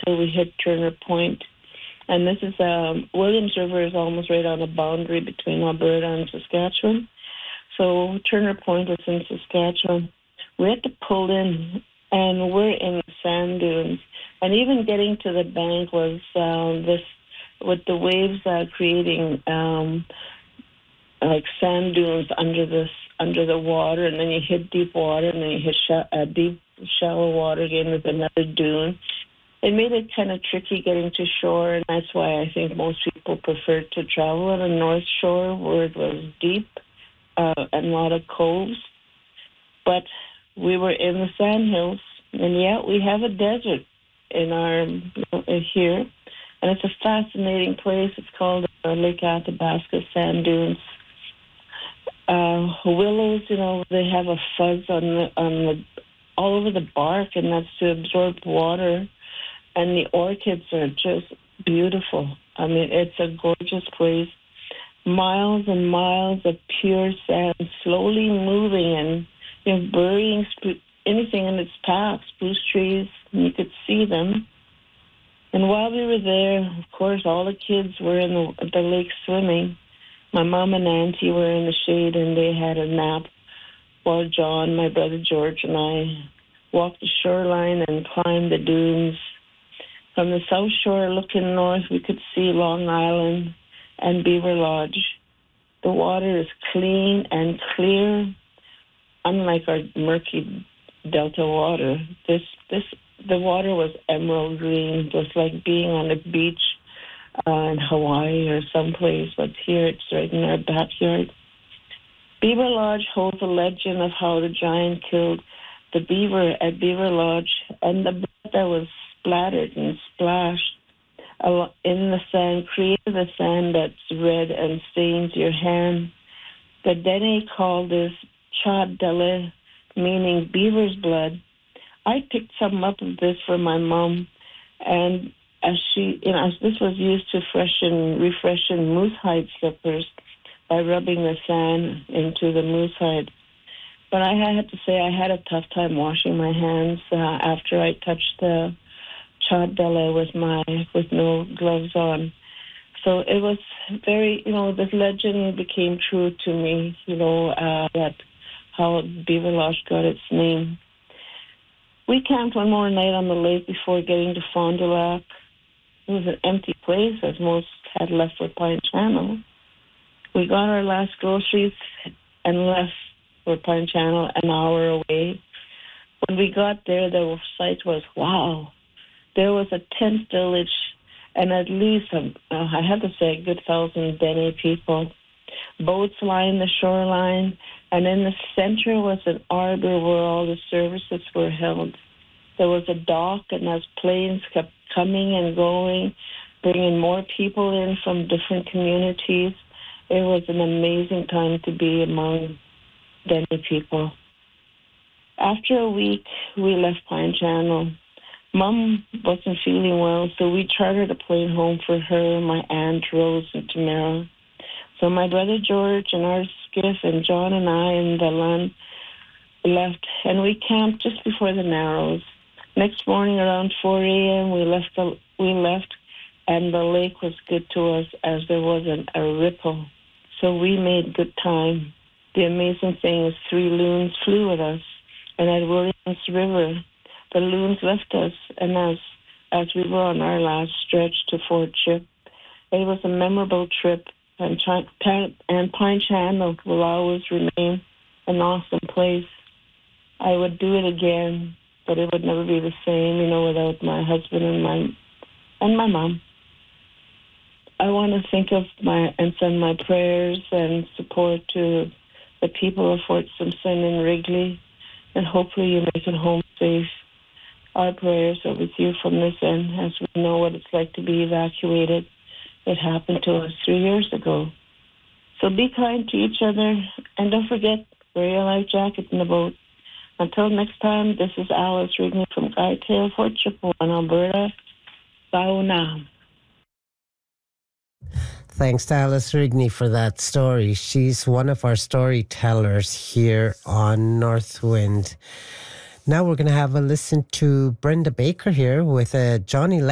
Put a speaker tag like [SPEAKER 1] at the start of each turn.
[SPEAKER 1] until we hit Turner Point. And this is, Williams River is almost right on the boundary between Alberta and Saskatchewan. So Turner Point is in Saskatchewan. We had to pull in, and we're in the sand dunes. And even getting to the bank was with the waves creating like sand dunes under the water, and then you hit deep water, and then you hit deep shallow water again with another dune. It made it kind of tricky getting to shore, and that's why I think most people prefer to travel on the North Shore, where it was deep and a lot of coves. But we were in the sandhills, and yet we have a desert in our here, and it's a fascinating place. It's called Lake Athabasca Sand Dunes. Willows, they have a fuzz on the all over the bark, and that's to absorb water. And the orchids are just beautiful. I mean, it's a gorgeous place. Miles and miles of pure sand, slowly moving and burying anything in its path. Spruce trees, and you could see them. And while we were there, of course, all the kids were in the lake swimming. My mom and auntie were in the shade, and they had a nap while John, my brother George, and I walked the shoreline and climbed the dunes. From the South Shore looking north, we could see Long Island and Beaver Lodge. The water is clean and clear, unlike our murky Delta water. The water was emerald green, just like being on a beach in Hawaii or someplace, but here it's right in our backyard. Beaver Lodge holds a legend of how the giant killed the beaver at Beaver Lodge, and the blood that was splattered and splashed in the sand created a sand that's red and stains your hand. The Dene called this Chad Dele, meaning beaver's blood. I picked some up of this for my mom, and as this was used to refreshen moose hide slippers by rubbing the sand into the moose hide. But I had to say I had a tough time washing my hands after I touched the Chad Dele with no gloves on. So it was very, this legend became true to me, that how Beaver Lodge got its name. We camped one more night on the lake before getting to Fond du Lac. It was an empty place, as most had left for Pine Channel. We got our last groceries and left for Pine Channel an hour away. When we got there, the sight was, wow. There was a tent village and at least, I have to say, a good 1,000 Dene people. Boats lined the shoreline, and in the center was an arbor where all the services were held. There was a dock, and as planes kept coming and going, bringing more people in from different communities, it was an amazing time to be among Dene people. After a week, we left Pine Channel. Mom wasn't feeling well, so we chartered a plane home for her, my aunt Rose, and Tamara. So my brother George and our skiff and John and I and Delan left, and we camped just before the Narrows. Next morning around 4 a.m. we left, and the lake was good to us as there wasn't a ripple. So we made good time. The amazing thing is 3 loons flew with us, and at Williams River, the loons left us, and as we were on our last stretch to Fort Chip, it was a memorable trip, and Pine Channel will always remain an awesome place. I would do it again, but it would never be the same, without my husband and my mom. I want to think of and send my prayers and support to the people of Fort Simpson and Wrigley, and hopefully you make it home safe. Our prayers are with you from this end, as we know what it's like to be evacuated. It happened to us 3 years ago. So be kind to each other, and don't forget, wear your life jacket in the boat. Until next time, this is Alice Rigney from Guytail, Fort Chippewa, Alberta. Bye now.
[SPEAKER 2] Thanks to Alice Rigney for that story. She's one of our storytellers here on Northwind. Now we're going to have a listen to Brenda Baker here with a Johnny